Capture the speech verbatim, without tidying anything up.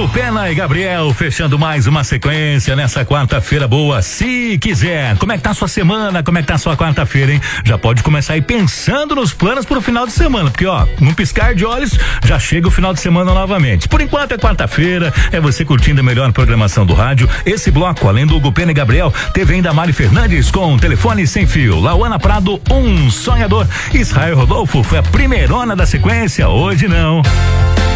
Hugo Pena e Gabriel fechando mais uma sequência nessa quarta-feira boa, se quiser. Como é que tá a sua semana? Como é que tá a sua quarta-feira, hein? Já pode começar aí pensando nos planos pro final de semana, porque ó, num piscar de olhos já chega o final de semana novamente. Por enquanto é quarta-feira, é você curtindo a melhor programação do rádio. Esse bloco, além do Hugo Pena e Gabriel, teve ainda Mari Fernandes com telefone sem fio. Lauana Prado, um sonhador. Israel Rodolfo foi a primeirona da sequência, hoje não.